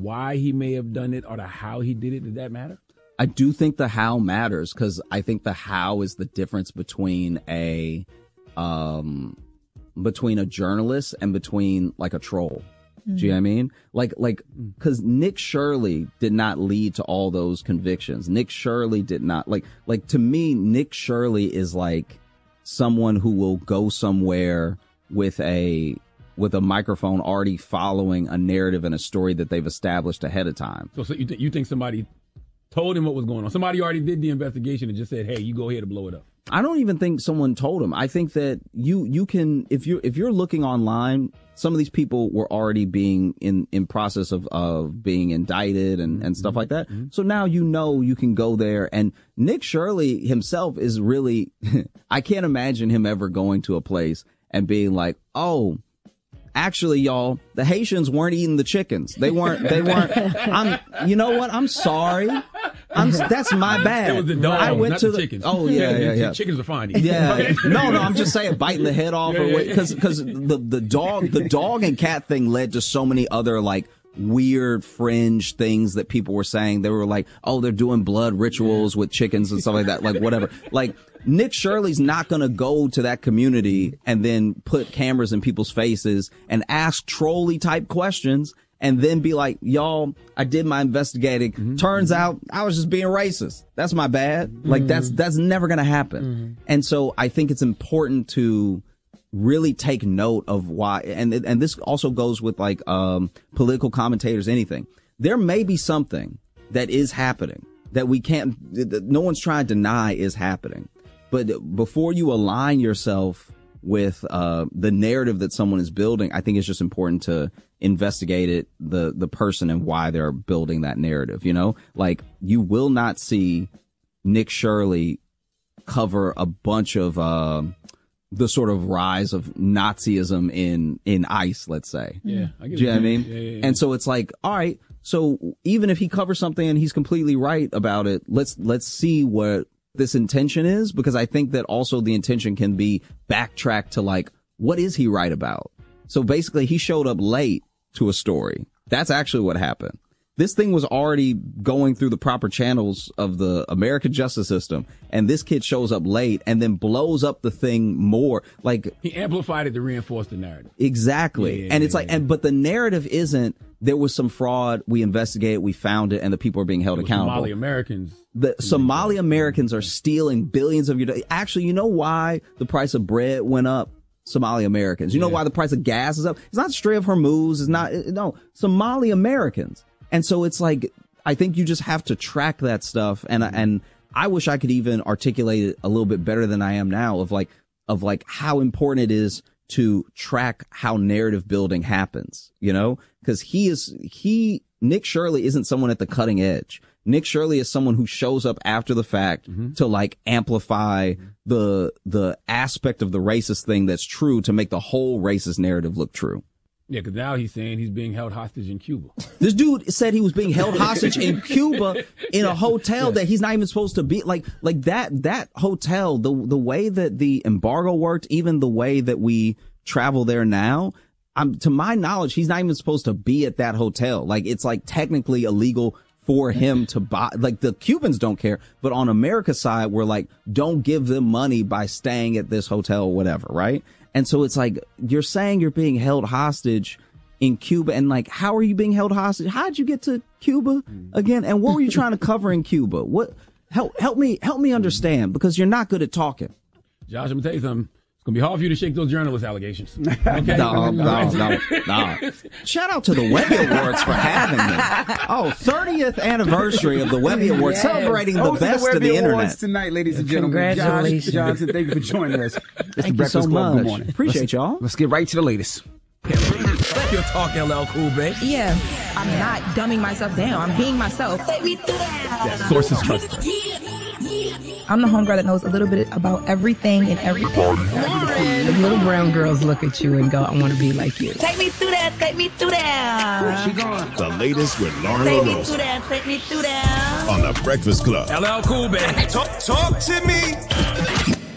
why he may have done it or the how he did it? Did that matter? I do think the how matters, because I think the how is the difference between a journalist and between like a troll. Mm-hmm. Do you know what I mean? Like, because Nick Shirley did not lead to all those convictions. Nick Shirley did not like to me, Nick Shirley is like someone who will go somewhere with a microphone already following a narrative and a story that they've established ahead of time. So you think somebody told him what was going on? Somebody already did the investigation and just said, "Hey, you go ahead and blow it up." I don't even think someone told him. I think that you can, if you're looking online, some of these people were already being in process of being indicted and stuff like that. Mm-hmm. So now you can go there. And Nick Shirley himself is really, I can't imagine him ever going to a place and being like, "Oh, actually, y'all, the Haitians weren't eating the chickens. They weren't, you know what? I'm sorry. That's my bad. It was the dog, I went not to the chickens. Oh, yeah. Chickens are fine. Yeah. No, I'm just saying biting the head off because the dog and cat thing led to so many other like weird fringe things that people were saying. They were like, "Oh, they're doing blood rituals with chickens and stuff like that." Like whatever. Like Nick Shirley's not going to go to that community and then put cameras in people's faces and ask trolley type questions and then be like, "Y'all, I did my investigating. Mm-hmm. Turns out I was just being racist. That's my bad." Mm-hmm. Like that's never going to happen. Mm-hmm. And so I think it's important to really take note of why. And this also goes with like, political commentators, anything. There may be something that is happening that no one's trying to deny is happening. But before you align yourself with the narrative that someone is building, I think it's just important to investigate the person and why they're building that narrative. You know, like you will not see Nick Shirley cover a bunch of the sort of rise of Nazism in ICE, let's say. Yeah, do you know what I mean? Yeah. And so it's like, all right, so even if he covers something and he's completely right about it, let's see what this intention is, because I think that also the intention can be backtracked to like, what is he right about? So basically he showed up late to a story. That's actually what happened. This thing was already going through the proper channels of the American justice system, and this kid shows up late and then blows up the thing more. Like he amplified it to reinforce the narrative. Exactly. And it's like, but the narrative isn't, there was some fraud, we investigated, we found it, and the people are being held accountable. Somali Americans. The Somali Americans are stealing billions of your. Actually, you know why the price of bread went up? Somali Americans. You know why the price of gas is up? It's not Strait of Hormuz. It's not, no, Somali Americans. And so it's like, I think you just have to track that stuff. And I wish I could even articulate it a little bit better than I am now of like how important it is to track how narrative building happens, you know, because Nick Shirley isn't someone at the cutting edge. Nick Shirley is someone who shows up after the fact to like amplify the aspect of the racist thing that's true to make the whole racist narrative look true. Yeah, because now he's saying he's being held hostage in Cuba. This dude said he was being held hostage in Cuba in a hotel that he's not even supposed to be. Like that hotel, the way that the embargo worked, even the way that we travel there now, to my knowledge, he's not even supposed to be at that hotel. Like it's like technically illegal for him to buy. Like the Cubans don't care, but on America's side, we're like, don't give them money by staying at this hotel or whatever, right? And so it's like, you're saying you're being held hostage in Cuba, and like, how are you being held hostage? How'd you get to Cuba again? And what were you trying to cover in Cuba? What? Help me understand, because you're not good at talking. Josh, I'm gonna tell you something. It's going to be hard for you to shake those journalist allegations. Okay? No. Shout out to the Webby Awards for having me. 30th anniversary of the Webby Awards, celebrating the best of the internet. Awards tonight, ladies and gentlemen. Congratulations. Josh Johnson, thank you for joining us. Thank you so much. Good morning. Appreciate y'all. Let's get right to the latest. Let your talk, LL Cool, babe. Yeah, I'm not dumbing myself down. I'm being myself. Sources trust. I'm the homegirl that knows a little bit about everything and everything. The little brown girls look at you and go, I want to be like you. Take me through that, take me through that. She gone. The latest with Lauren Take me LaRosa through that, take me through that. on The Breakfast Club. LL Cool, babe. Talk to me.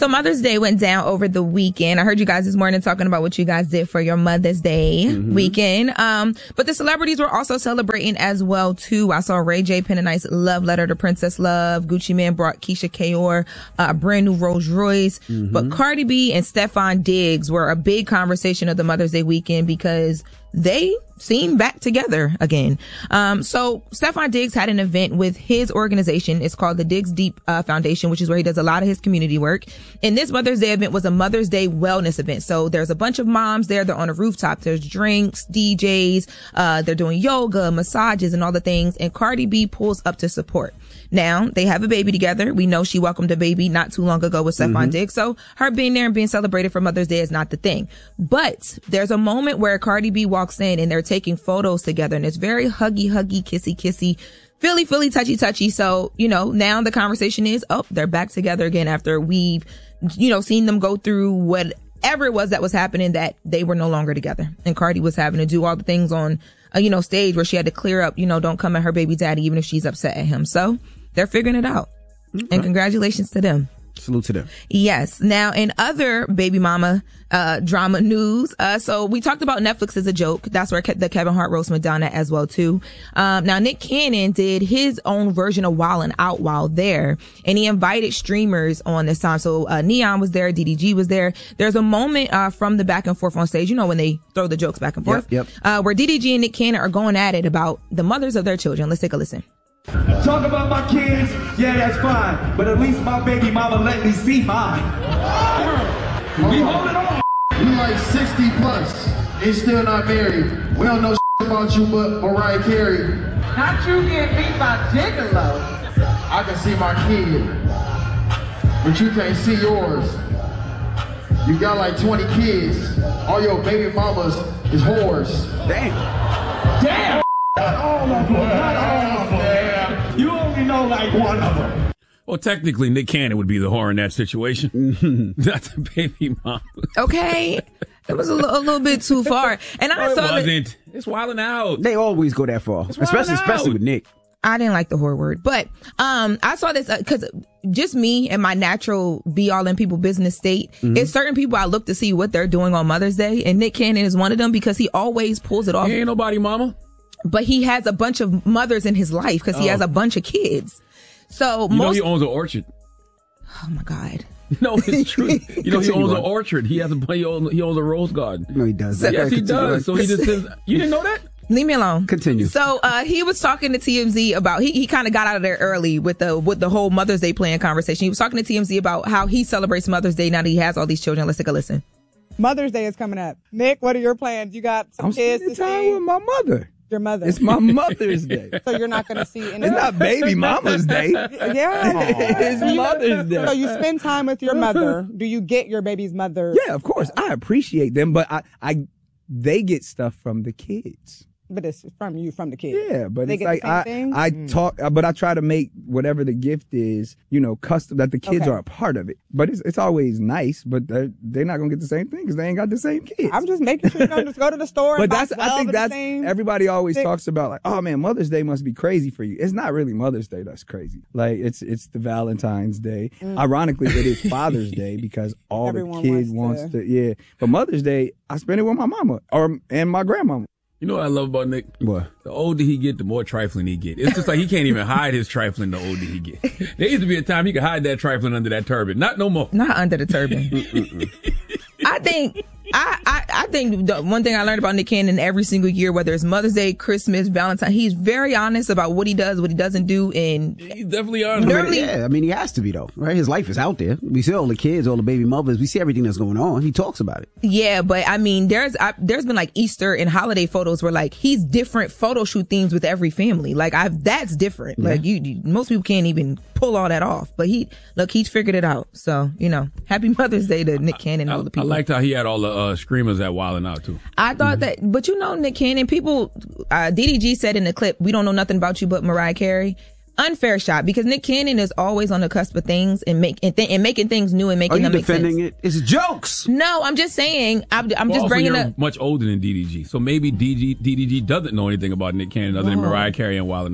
So Mother's Day went down over the weekend. I heard you guys this morning talking about what you guys did for your Mother's Day weekend. But the celebrities were also celebrating as well too. I saw Ray J pen a nice love letter to Princess Love. Gucci Mane brought Keisha Kaur a brand new Rolls Royce. But Cardi B and Stefan Diggs were a big conversation of the Mother's Day weekend because they seem back together again. So Stefan Diggs had an event with his organization. It's called the Diggs Deep Foundation, which is where he does a lot of his community work. And this Mother's Day event was a Mother's Day wellness event. So there's a bunch of moms there. They're on a rooftop. There's drinks, DJs. They're doing yoga, massages, and all the things. And Cardi B pulls up to support. Now, they have a baby together. We know she welcomed a baby not too long ago with Stefan Diggs. So her being there and being celebrated for Mother's Day is not the thing. But there's a moment where Cardi B walks in and they're taking photos together. And it's very huggy, kissy, feely, touchy. So, now the conversation is, they're back together again after we've, seen them go through whatever it was that was happening, that they were no longer together. And Cardi was having to do all the things on, stage where she had to clear up, don't come at her baby daddy, even if she's upset at him. So they're figuring it out. And congratulations to them. Salute to them. Yes. Now, in other baby mama drama news, so we talked about Netflix as a joke. That's where the Kevin Hart roast went down at as well too. Now Nick Cannon did his own version of Wildin' Out while there, and he invited streamers on this time. So Neon was there, DDG was there. There's a moment from the back and forth on stage, when they throw the jokes back and forth, where DDG and Nick Cannon are going at it about the mothers of their children. Let's take a listen. Talk about my kids, yeah, that's fine. But at least my baby mama let me see mine. We holding on. You like 60 plus and still not married. We don't know about you but Mariah Carey. Not you getting beat by Gigolo. I can see my kid, but you can't see yours. You got like 20 kids. All your baby mamas is whores. Damn. Not all of them. Not all of them. You only know like one of them. Well, technically, Nick Cannon would be the whore in that situation. Not the baby mom. Okay. It was a little bit too far. And I saw wasn't. It's Wildin' Out. They always go that far, especially with Nick. I didn't like the whore word, but I saw this because just me and my natural be all in people business state. It's certain people I look to see what they're doing on Mother's Day, and Nick Cannon is one of them because he always pulls it off. He ain't nobody mama. But he has a bunch of mothers in his life because he has a bunch of kids. So he owns an orchard. Oh my God. No, it's true. He owns an orchard. He owns a rose garden. No, he does. Yes, he does. So he just says, you didn't know that? Leave me alone. Continue. So he was talking to TMZ about he kind of got out of there early with the whole Mother's Day plan conversation. He was talking to TMZ about how he celebrates Mother's Day now that he has all these children. Let's take a listen. Mother's Day is coming up. Nick, what are your plans? You got some kids to time see? with my mother. Your mother. It's my Mother's Day. So you're not going to see any. It's not baby mama's day. Yeah. It's Mother's Day. So you spend time with your mother. Do you get your baby's mother? Yeah, of course. I appreciate them, but they get stuff from the kids. But it's from the kids. Yeah, but they it's get like the same thing? I talk, but I try to make whatever the gift is, custom, that the kids are a part of it. But it's always nice, but they're not gonna get the same thing because they ain't got the same kids. I'm just making sure you don't just go to the store. But and I think that's everybody always talks about like, oh man, Mother's Day must be crazy for you. It's not really Mother's Day that's crazy. Like it's the Valentine's Day. Ironically, it is Father's Day because everyone the kids wants to. Yeah, but Mother's Day I spend it with my mama and my grandmama. You know what I love about Nick? What? The older he get, the more trifling he get. It's just like he can't even hide his trifling the older he get. There used to be a time he could hide that trifling under that turban. Not no more. Not under the turban. I think the one thing I learned about Nick Cannon every single year, whether it's Mother's Day, Christmas, Valentine's, he's very honest about what he does, what he doesn't do, and he's definitely honest. He has to be though, right? His life is out there. We see all the kids, all the baby mothers. We see everything that's going on. He talks about it. Yeah, but I mean, there's been like Easter and holiday photos where like he's different photo shoot themes with every family. Like that's different. Yeah. Like most people can't even pull all that off. But he's figured it out. So happy Mother's Day to Nick Cannon and all the people. I liked how he had all the screamers at Wildin' Out too. I thought that, but Nick Cannon, people, DDG said in the clip, we don't know nothing about you but Mariah Carey. Unfair shot, because Nick Cannon is always on the cusp of things and making things new and making them make sense. Are you defending it? It's jokes. No, I'm just saying. I'm just bringing up. Much older than DDG, so maybe DDG doesn't know anything about Nick Cannon other than Mariah Carey and Wildin' Out.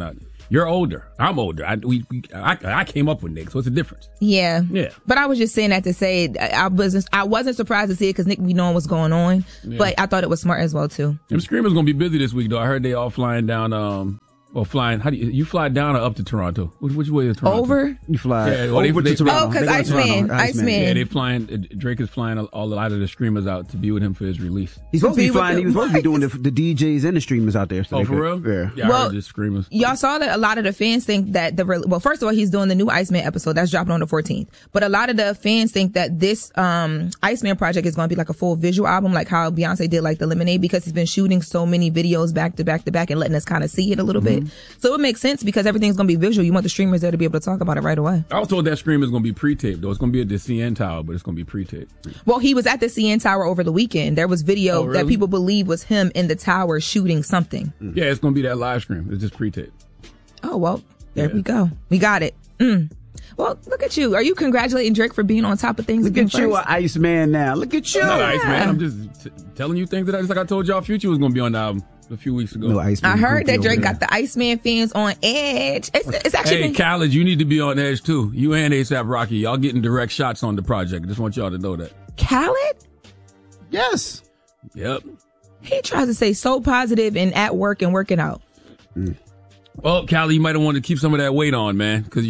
You're older. I'm older. I came up with Nick, so it's a difference. Yeah. Yeah. But I was just saying that to say I wasn't surprised to see it because Nick be knowing what's going on. Yeah. But I thought it was smart as well too. Them Screamers gonna be busy this week though. I heard they all flying down. Flying. How do you fly down or up to Toronto? Which way is Toronto? Over. You fly over to Toronto. Oh, because Iceman. Yeah, they flying. Drake is flying a lot of the Screamers out to be with him for his release. He's supposed to be flying. He was supposed to be doing the DJs and the streamers out there. So for real? Yeah. Well, I heard the Screamers. Y'all saw that a lot of the fans think that first of all, he's doing the new Iceman episode that's dropping on the 14th. But a lot of the fans think that this Iceman project is going to be like a full visual album, like how Beyonce did like the Lemonade, because he's been shooting so many videos back to back to back and letting us kind of see it a little bit. So it makes sense because everything's going to be visual. You want the streamers there to be able to talk about it right away. I was told that Scream is going to be pre-taped, though. It's going to be at the CN Tower, but it's going to be pre-taped. Well, he was at the CN Tower over the weekend. There was video that people believe was him in the tower shooting something. Yeah, it's going to be that live stream. It's just pre-taped. Oh, well, there we go. We got it. Well, look at you. Are you congratulating Drake for being on top of things? Look at you, Iceman now. Look at you. I'm not Iceman. I'm just telling you things that just like I told y'all Future was going to be on the album a few weeks ago. No, I heard that Drake got the Iceman fans on edge. It's actually Hey, Khaled, you need to be on edge too. You and A$AP Rocky, y'all getting direct shots on the project. I just want y'all to know that. Khaled? Yes. Yep. He tries to say so positive and at work and working out. Well, Khaled, you might have wanted to keep some of that weight on, man, because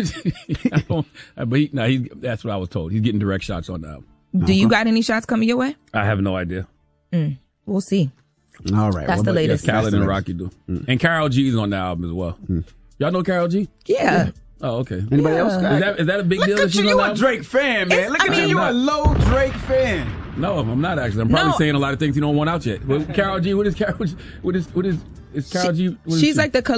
that's what I was told. He's getting direct shots on the album. Do you got any shots coming your way? I have no idea. We'll see. All right. That's the latest. Yes, Khaled and Rocky do. And Karol G's on the album as well. Y'all know Karol G? Yeah. Oh, okay. Anybody else? Is that a big deal? Look at you. You a Drake fan, man. Look at you. You a low Drake fan. No, I'm not actually. I'm probably saying a lot of things you don't want out yet. But Karol G, what is Karol G? Is Karol G? She's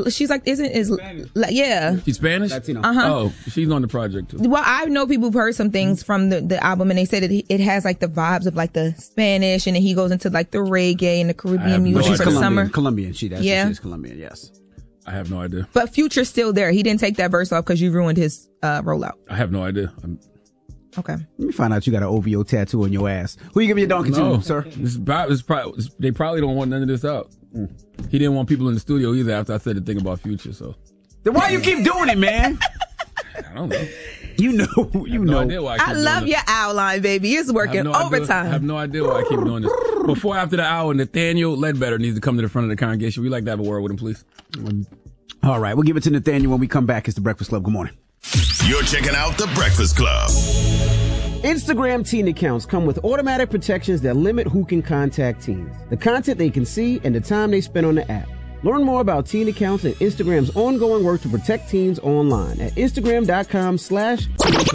yeah. She's Spanish? Latino. Oh, she's on the project too. Well, I know people who've heard some things from the album, and they said that it has like the vibes of like the Spanish, and then he goes into like the reggae and the Caribbean music for the summer. Colombian. She's Colombian. Yes. I have no idea. But Future's still there. He didn't take that verse off because you ruined his rollout. I have no idea. Okay. Let me find out you got an OVO tattoo on your ass. Who you giving your donkey to, sir? They probably don't want none of this out. He didn't want people in the studio either after I said the thing about Future, so. Then why you keep doing it, man? I don't know. You know. No idea why I love your outline, baby. It's working overtime. I have no idea why I keep doing this. Before after the hour, Nathaniel Ledbetter needs to come to the front of the congregation. We'd like to have a word with him, please. All right, we'll give it to Nathaniel when we come back. It's The Breakfast Club. Good morning. You're checking out The Breakfast Club. Instagram teen accounts come with automatic protections that limit who can contact teens, the content they can see, and the time they spend on the app. Learn more about teen accounts and Instagram's ongoing work to protect teens online at Instagram.com/